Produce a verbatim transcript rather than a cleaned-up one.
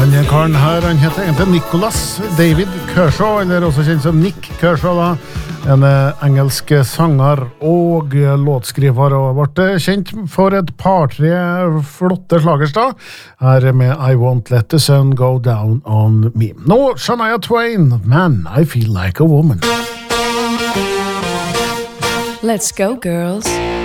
Han karen her, han heter egentlig Nicholas David Kershaw, eller også kjent som Nick Kershaw da. En engelsk sanger og låtskriver, og ble kjent for et par-tre flotte slagers da. Her med I Won't Let the Sun Go Down on Me. Nå, Shania Twain, Man, I Feel Like a Woman. Let's go, girls.